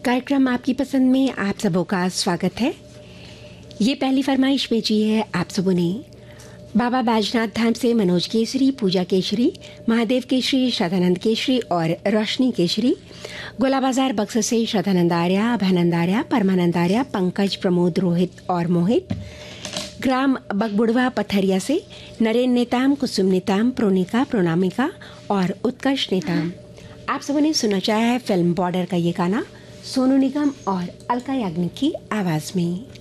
कार्यक्रम आपकी पसंद में आप सबों का स्वागत है। ये पहली फरमाइश भेजी है आप सबों ने बाबा बैजनाथ धाम से मनोज केसरी, पूजा केसरी, महादेव केसरी, श्रद्धानंद केसरी और रोशनी केसरी। गोला बाजार बक्सर से श्रद्धानंद आर्या, अभयानंद आर्या, परमानंद आर्या, पंकज, प्रमोद, रोहित और मोहित। ग्राम बगबुड़वा पथरिया से नरेन नेताम, कुसुम नेताम, प्रोनिका, प्रोनामिका और उत्कर्ष नेताम। आप सबों ने सुना चाहा है फिल्म बॉर्डर का ये गाना सोनू निगम और अलका याग्निक की आवाज में।